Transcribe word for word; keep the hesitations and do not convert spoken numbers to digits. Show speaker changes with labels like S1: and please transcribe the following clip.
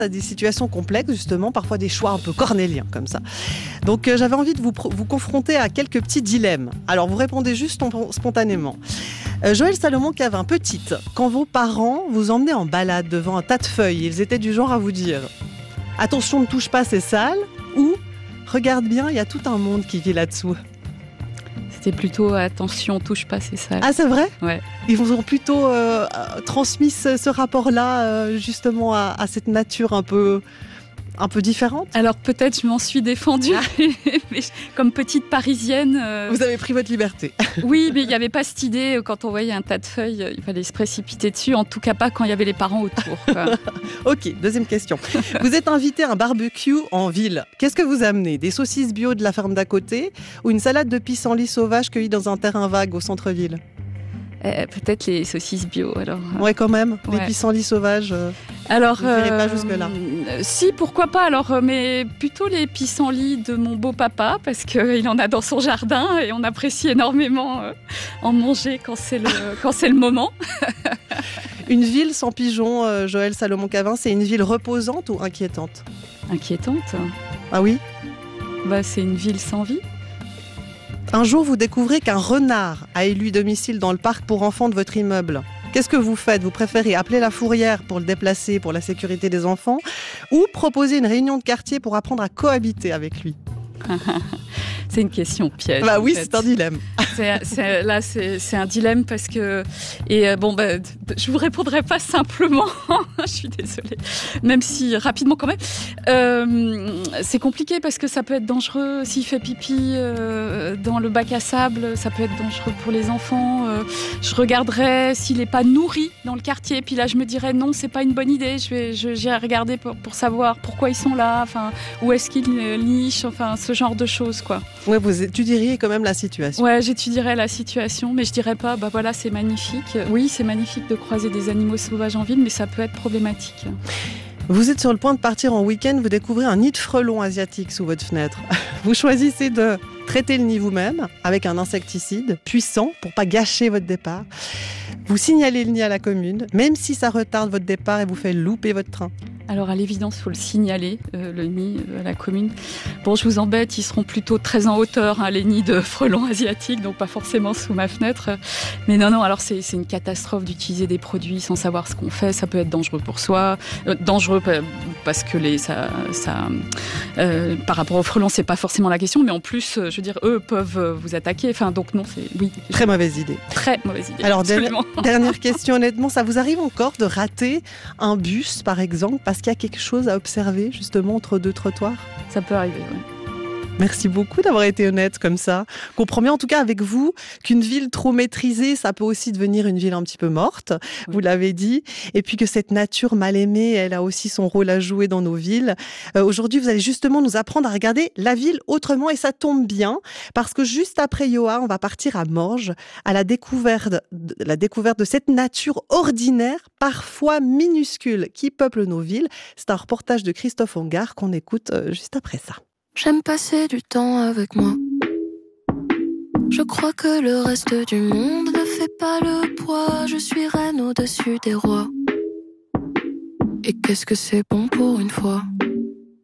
S1: à des situations complexes, justement, parfois des choix un peu cornéliens comme ça. Donc euh, j'avais envie de vous, vous confronter à quelques petits dilemmes. Alors vous répondez juste spontanément. Euh, Joëlle Salomon-Cavin, petite, quand vos parents vous emmenaient en balade devant un tas de feuilles, ils étaient du genre à vous dire « Attention, ne touche pas, c'est sale » ou « Regarde bien, il y a tout un monde qui vit là-dessous ».
S2: C'était plutôt « Attention, touche pas, c'est sale ».
S1: Ah, c'est vrai ?
S2: Ouais.
S1: Ils vous ont plutôt euh, transmis ce, ce rapport-là, euh, justement, à, à cette nature un peu... un peu différente.
S2: Alors peut-être je m'en suis défendue, mais comme petite Parisienne... Euh...
S1: Vous avez pris votre liberté.
S2: Oui, mais il n'y avait pas cette idée, quand on voyait un tas de feuilles, il fallait se précipiter dessus, en tout cas pas quand il y avait les parents autour.
S1: Ok, deuxième question. Vous êtes invité à un barbecue en ville. Qu'est-ce que vous amenez ? Des saucisses bio de la ferme d'à côté ou une salade de pissenlit sauvage cueillie dans un terrain vague au centre-ville ?
S2: Euh, peut-être les saucisses bio, alors.
S1: Ouais, quand même.
S2: Ouais.
S1: Les pissenlits sauvages. Euh,
S2: alors,
S1: vous n'irez
S2: euh,
S1: pas jusque-là.
S2: Euh, si, pourquoi pas. Alors, euh, mais plutôt les pissenlits de mon beau-papa, parce qu'il en a dans son jardin et on apprécie énormément euh, en manger quand c'est le quand c'est le moment.
S1: Une ville sans pigeons, euh, Joëlle Salomon-Cavin, c'est une ville reposante ou inquiétante ?
S2: Inquiétante.
S1: Ah oui ?
S2: Bah, c'est une ville sans vie.
S1: Un jour, vous découvrez qu'un renard a élu domicile dans le parc pour enfants de votre immeuble. Qu'est-ce que vous faites ? Vous préférez appeler la fourrière pour le déplacer pour la sécurité des enfants ou proposer une réunion de quartier pour apprendre à cohabiter avec lui ?
S2: C'est une question piège.
S1: Bah oui,
S2: en fait.
S1: c'est un dilemme.
S2: C'est, c'est, là, c'est, c'est un dilemme parce que... Et euh, bon, bah, je vous répondrai pas simplement. Je suis désolée. Même si, rapidement quand même. Euh, c'est compliqué parce que ça peut être dangereux. S'il fait pipi euh, dans le bac à sable, ça peut être dangereux pour les enfants. Euh, je regarderai s'il n'est pas nourri dans le quartier. Puis là, je me dirais non, c'est pas une bonne idée. Je vais, je, j'irai regarder pour, pour savoir pourquoi ils sont là. Enfin, où est-ce qu'ils nichent. Enfin, ce genre de choses, quoi.
S1: Ouais, vous étudieriez quand même la situation.
S2: Ouais, j'étudierais la situation, mais je dirais pas, bah voilà, c'est magnifique. Oui, c'est magnifique de croiser des animaux sauvages en ville, mais ça peut être problématique.
S1: Vous êtes sur le point de partir en week-end, vous découvrez un nid de frelons asiatiques sous votre fenêtre. Vous choisissez de traiter le nid vous-même avec un insecticide puissant pour pas gâcher votre départ. Vous signalez le nid à la commune, même si ça retarde votre départ et vous fait louper votre train.
S2: Alors à l'évidence, il faut le signaler, euh, le nid euh, à la commune. Bon, je vous embête, ils seront plutôt très en hauteur, hein, les nids de frelons asiatiques, donc pas forcément sous ma fenêtre. Mais non, non, alors c'est, c'est une catastrophe d'utiliser des produits sans savoir ce qu'on fait. Ça peut être dangereux pour soi, euh, dangereux parce que les, ça, ça, euh, par rapport aux frelons, c'est pas forcément la question, mais en plus, je veux dire, eux peuvent vous attaquer. Enfin, donc non, c'est oui.
S1: Très mauvaise idée.
S2: Très mauvaise idée.
S1: Alors absolument. Dernière question, honnêtement, ça vous arrive encore de rater un bus, par exemple, parce qu'il y a quelque chose à observer justement entre deux trottoirs ?
S2: Ça peut arriver, oui.
S1: Merci beaucoup d'avoir été honnête comme ça. Je comprends bien en tout cas avec vous qu'une ville trop maîtrisée, ça peut aussi devenir une ville un petit peu morte, oui. Vous l'avez dit. Et puis que cette nature mal aimée, elle a aussi son rôle à jouer dans nos villes. Euh, aujourd'hui, vous allez justement nous apprendre à regarder la ville autrement et ça tombe bien parce que juste après Yoa, on va partir à Morges à la découverte, la découverte de cette nature ordinaire, parfois minuscule, qui peuple nos villes. C'est un reportage de Christophe Ongard qu'on écoute euh, juste après ça.
S3: J'aime passer du temps avec moi. Je crois que le reste du monde ne fait pas le poids. Je suis reine au-dessus des rois. Et qu'est-ce que c'est bon pour une fois.